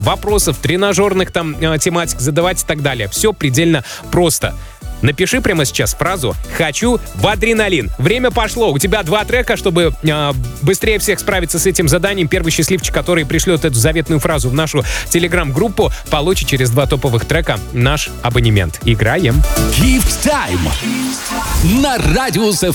вопросов, тренажерных там тематик задавать и так далее. Все предельно просто. Напиши прямо сейчас фразу «Хочу в адреналин». Время пошло. У тебя 2 трека, чтобы быстрее всех справиться с этим заданием. Первый счастливчик, который пришлет эту заветную фразу в нашу телеграм-группу, получит через 2 топовых трека наш абонемент. Играем. Gift Time на Радиус